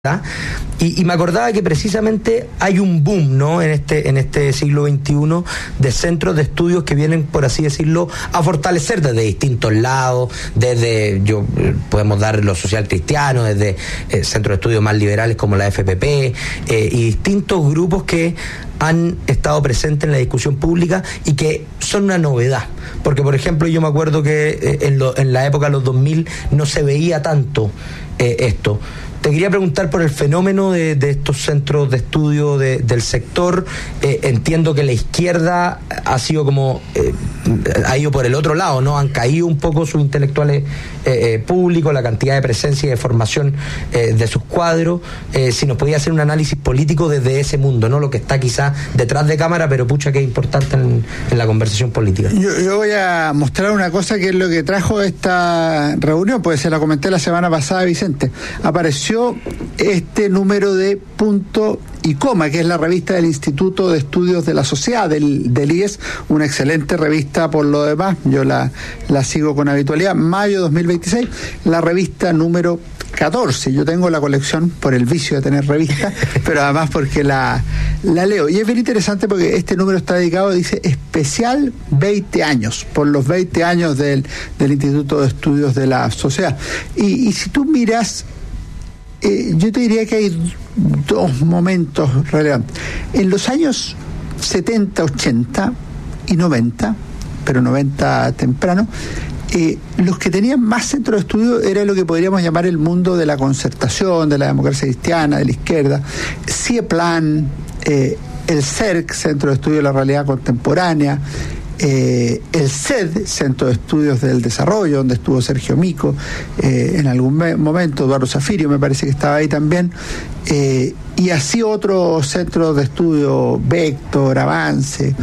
Y me acordaba que precisamente hay un boom, ¿no?, en este siglo XXI de centros de estudios que vienen, por así decirlo, a fortalecer desde distintos lados, podemos dar los social cristianos, desde centros de estudios más liberales como la FPP, y distintos grupos que han estado presentes en la discusión pública y que son una novedad. Porque, por ejemplo, yo me acuerdo que en la época de los 2000 no se veía tanto esto. Te quería preguntar por el fenómeno de estos centros de estudio del sector. Entiendo que la izquierda ha sido ha ido por el otro lado, ¿no? Han caído un poco sus intelectuales públicos, la cantidad de presencia y de formación de sus cuadros. Si nos podía hacer un análisis político desde ese mundo, ¿no? Lo que está quizás detrás de cámara, pero pucha que es importante en la conversación política. Yo voy a mostrar una cosa que es lo que trajo esta reunión, pues se la comenté la semana pasada, Vicente. Apareció este número de Punto y Coma, que es la revista del Instituto de Estudios de la Sociedad, del IES, una excelente revista por lo demás, yo la sigo con habitualidad. Mayo 2026, la revista número 14. Yo tengo la colección por el vicio de tener revistas, pero además porque la leo. Y es bien interesante porque este número está dedicado, dice, especial 20 años, por los 20 años del Instituto de Estudios de la Sociedad. Y si tú miras, yo te diría que hay dos momentos relevantes. En los años 70, 80 y 90, pero 90 temprano, los que tenían más centros de estudio era lo que podríamos llamar el mundo de la concertación, de la democracia cristiana, de la izquierda. CIEPLAN, el CERC, Centro de Estudio de la Realidad Contemporánea, el CED, Centro de Estudios del Desarrollo, donde estuvo Sergio Mico, en algún momento Eduardo Zafirio me parece que estaba ahí también, y así otros centros de estudio, Vector, Avance,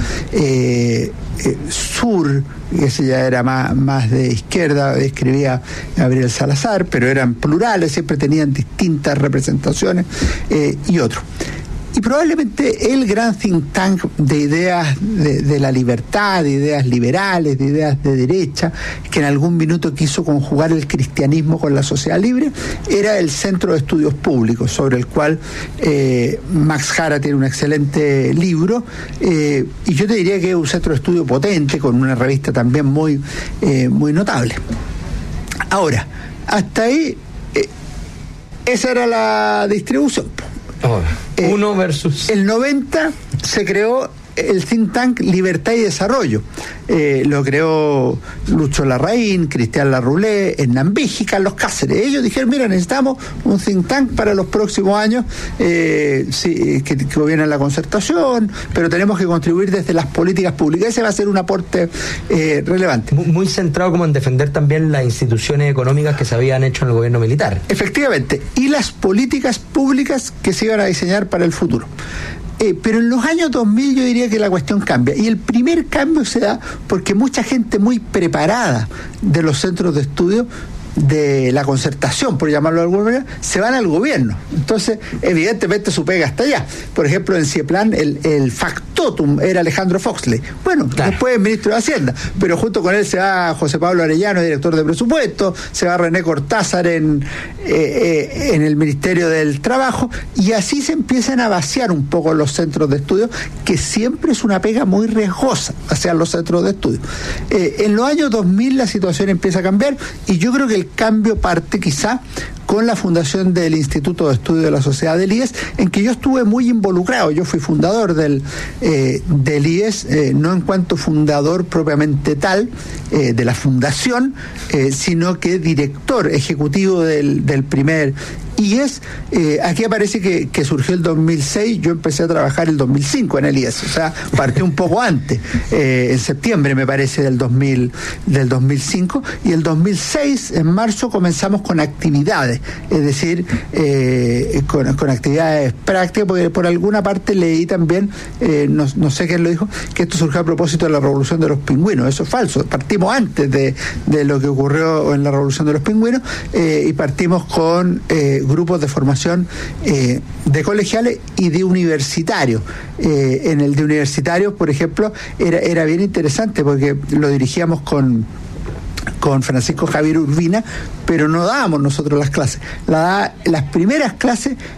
Sur, que ese ya era más de izquierda, escribía Gabriel Salazar, pero eran plurales, siempre tenían distintas representaciones, y otros. Y probablemente el gran think tank de ideas de la libertad, de ideas liberales, de ideas de derecha, que en algún minuto quiso conjugar el cristianismo con la sociedad libre, era el Centro de Estudios Públicos, sobre el cual Max Jara tiene un excelente libro, y yo te diría que es un centro de estudio potente, con una revista también muy notable. Ahora, hasta ahí, esa era la distribución. Uno versus... El 90 se creó el think tank Libertad y Desarrollo. Lo creó Lucho Larraín, Cristian Larroulé, Hernán Vigi, Carlos Cáceres. Ellos dijeron, mira, necesitamos un think tank para los próximos años, que gobierna la concertación, pero tenemos que contribuir desde las políticas públicas. Ese va a ser un aporte relevante. Muy centrado como en defender también las instituciones económicas que se habían hecho en el gobierno militar. Efectivamente, y las políticas públicas que se iban a diseñar para el futuro. Pero en los años 2000 yo diría que la cuestión cambia, y el primer cambio se da porque mucha gente muy preparada de los centros de estudio de la concertación, por llamarlo de alguna manera, se van al gobierno. Entonces, evidentemente su pega está allá. Por ejemplo, en CIEPLAN el factotum era Alejandro Foxley. Bueno, claro. Después es ministro de Hacienda, pero junto con él se va José Pablo Arellano, director de presupuesto, se va René Cortázar en el Ministerio del Trabajo, y así se empiezan a vaciar un poco los centros de estudio, que siempre es una pega muy riesgosa hacia los centros de estudio. En los años 2000 la situación empieza a cambiar, y yo creo que el cambio parte quizá con la fundación del Instituto de Estudio de la Sociedad del IES, en que yo estuve muy involucrado. Yo fui fundador del IES, no en cuanto fundador propiamente tal de la fundación, sino que director ejecutivo del primer IES. Aquí aparece que surgió el 2006, yo empecé a trabajar el 2005 en el IES, o sea, partí un poco antes, en septiembre me parece del 2005, y el 2006, en marzo, comenzamos con actividades, es decir, con actividades prácticas, porque por alguna parte leí también, no sé quién lo dijo, que esto surgió a propósito de la Revolución de los Pingüinos. Eso es falso, partimos antes de lo que ocurrió en la Revolución de los Pingüinos, y partimos con grupos de formación de colegiales y de universitarios. En el de universitarios, por ejemplo, era bien interesante porque lo dirigíamos con con Francisco Javier Urbina, pero no dábamos nosotros las clases. Las primeras clases